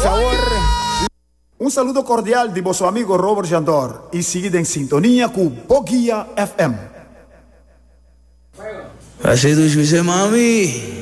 sabor. Un saludo cordial de vuestro amigo Robert Jandor y seguid en sintonía con Boguía FM. Hace dos meses, mami.